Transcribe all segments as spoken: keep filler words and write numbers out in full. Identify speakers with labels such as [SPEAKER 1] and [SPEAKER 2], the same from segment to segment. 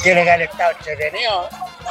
[SPEAKER 1] Tiene que haber estado entretenido.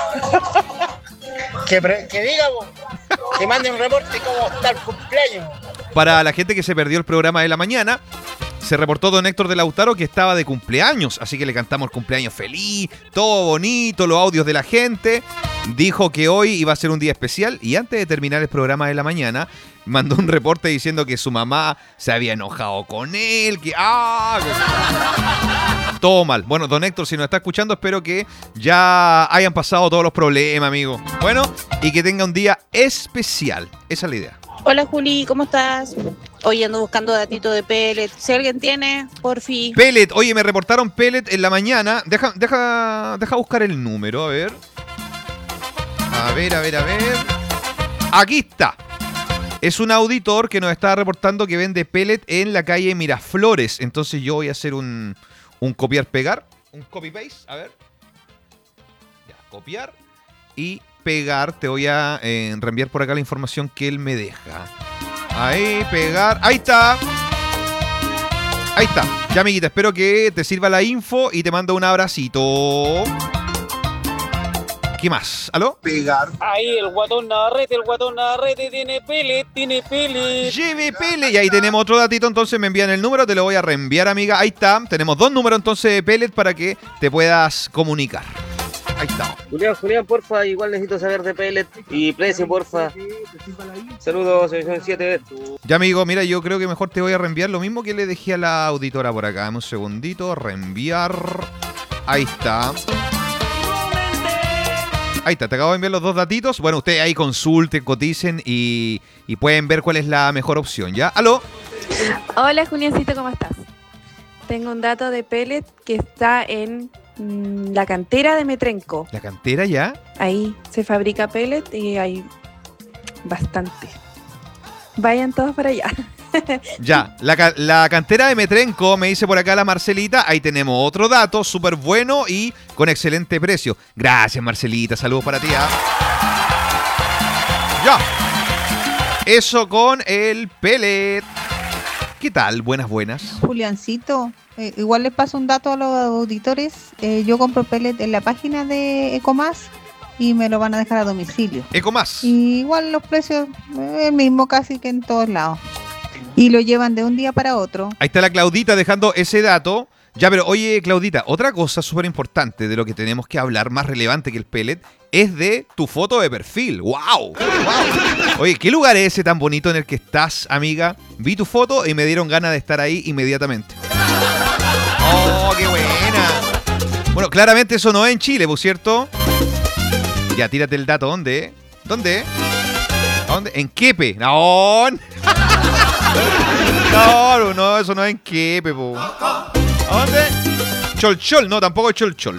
[SPEAKER 1] que, pre- que diga, vos, que mande un reporte cómo está el cumpleaños.
[SPEAKER 2] Para la gente que se perdió el programa de la mañana, se reportó don Héctor de Lautaro que estaba de cumpleaños, así que le cantamos el cumpleaños feliz, todo bonito, los audios de la gente. Dijo que hoy iba a ser un día especial y antes de terminar el programa de la mañana mandó un reporte diciendo que su mamá se había enojado con él, que ¡ah! que- todo mal. Bueno, don Héctor, si nos está escuchando, espero que ya hayan pasado todos los problemas, amigo. Bueno, y que tenga un día especial. Esa es la idea.
[SPEAKER 3] Hola Juli, ¿cómo estás? Hoy ando buscando datito de pellet. Si alguien tiene, porfi.
[SPEAKER 2] Pellet, oye, me reportaron pellet en la mañana. Deja, deja, deja buscar el número, a ver. A ver, a ver, a ver. Aquí está. Es un auditor que nos está reportando que vende pellet en la calle Miraflores. Entonces yo voy a hacer un, un copiar-pegar. Un copy-paste, a ver. Ya, copiar y pegar. Te voy a eh, reenviar por acá la información que él me deja. Ahí, pegar. Ahí está. Ahí está. Ya, amiguita, espero que te sirva la info y te mando un abracito. ¿Qué más? ¿Aló?
[SPEAKER 1] Pegar.
[SPEAKER 4] Ahí el guatón Navarrete, el guatón Navarrete tiene pellet, tiene pellet.
[SPEAKER 2] Lleve pellet. Y ahí tenemos otro datito, entonces me envían el número, te lo voy a reenviar, amiga. Ahí está. Tenemos dos números entonces de pellet para que te puedas comunicar. Ahí está.
[SPEAKER 4] Julián, Julián, porfa, igual necesito saber de pellet y precio, porfa. Saludos, selección siete.
[SPEAKER 2] Ya, amigo, mira, yo creo que mejor te voy a reenviar lo mismo que le dejé a la auditora por acá. Dame un segundito, reenviar. Ahí está. Ahí está, te acabo de enviar los dos datitos. Bueno, ustedes ahí consulten, coticen y, y pueden ver cuál es la mejor opción, ¿ya? ¿Aló?
[SPEAKER 5] Hola, Juliancito, ¿cómo estás? Tengo un dato de pellet que está en mm, la cantera de Metrenco.
[SPEAKER 2] ¿La cantera ya?
[SPEAKER 5] Ahí se fabrica pellet y hay bastante. Vayan todos para allá.
[SPEAKER 2] Ya, la, ca- la cantera de Metrenco, me dice por acá la Marcelita. Ahí tenemos otro dato súper bueno y con excelente precio. Gracias, Marcelita, saludos para ti. ¿Ah? Ya. Eso con el pellet. ¿Qué tal? Buenas, buenas.
[SPEAKER 6] Juliancito, eh, igual les paso un dato a los auditores. Eh, yo compro pellet en la página de Ecomás y me lo van a dejar a domicilio.
[SPEAKER 2] Ecomás.
[SPEAKER 6] Y igual los precios, eh, el mismo casi que en todos lados. Y lo llevan de un día para otro.
[SPEAKER 2] Ahí está la Claudita dejando ese dato. Ya, pero oye, Claudita, otra cosa súper importante de lo que tenemos que hablar, más relevante que el pellet, es de tu foto de perfil. ¡Wow! ¡Wow! Oye, ¿qué lugar es ese tan bonito en el que estás, amiga? Vi tu foto y me dieron ganas de estar ahí inmediatamente. ¡Oh, qué buena! Bueno, claramente eso no es en Chile, ¿por cierto? Ya, tírate el dato. ¿Dónde? ¿Dónde? ¿Dónde? En Quepe. No. No, no, eso no es en Quepe, po. ¿A dónde? Cholchol, no, tampoco es Cholchol.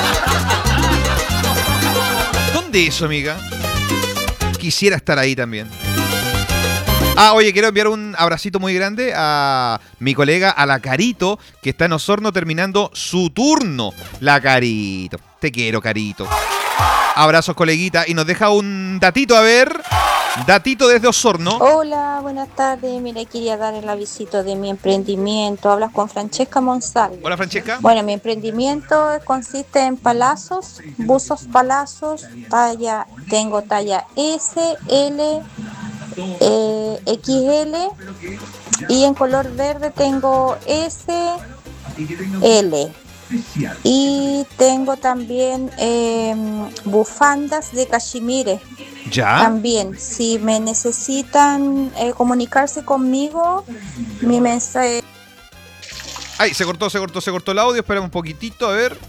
[SPEAKER 2] ¿Dónde es eso, amiga? Quisiera estar ahí también. Ah, oye, quiero enviar un abracito muy grande a mi colega, a la Carito, que está en Osorno terminando su turno. La Carito. Te quiero, Carito. Abrazos, coleguita. Y nos deja un datito, a ver. Datito desde Osorno.
[SPEAKER 7] Hola, buenas tardes. Mira, quería dar el avisito de mi emprendimiento. Hablas con Francesca Monsalve.
[SPEAKER 2] Hola, Francesca.
[SPEAKER 7] Bueno, mi emprendimiento consiste en palazos, buzos palazos, talla, tengo talla S, L, eh, X L y en color verde tengo S, L. Y tengo también eh, bufandas de cachemire.
[SPEAKER 2] ¿Ya?
[SPEAKER 7] También, si me necesitan eh, comunicarse conmigo, mi mensaje...
[SPEAKER 2] Ay, se cortó, se cortó, se cortó el audio. Espérame un poquitito, a ver.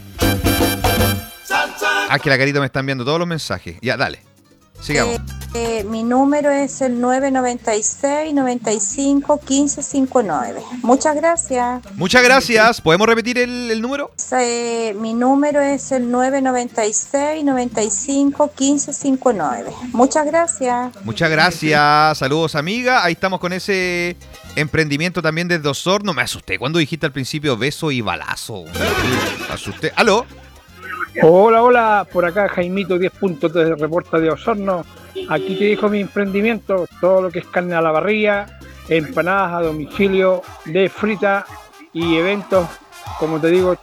[SPEAKER 2] Ah, que la Carita me está enviando todos los mensajes. Ya, dale. Sigamos.
[SPEAKER 7] Eh, eh, mi número es el nueve nueve seis, nueve cinco, uno cinco cinco nueve. Muchas gracias.
[SPEAKER 2] Muchas gracias. ¿Podemos repetir el, el número?
[SPEAKER 7] Eh, mi número es el nueve nueve seis, nueve cinco, uno cinco cinco nueve. Muchas gracias.
[SPEAKER 2] Muchas gracias. Saludos, amiga. Ahí estamos con ese emprendimiento también desde Osorno. Me asusté cuando dijiste al principio beso y balazo. Me asusté. ¿Aló?
[SPEAKER 8] Hola, hola, por acá Jaimito diez puntos de reporta de Osorno. Aquí te dejo mi emprendimiento, todo lo que es carne a la parrilla, empanadas a domicilio de frita y eventos, como te digo,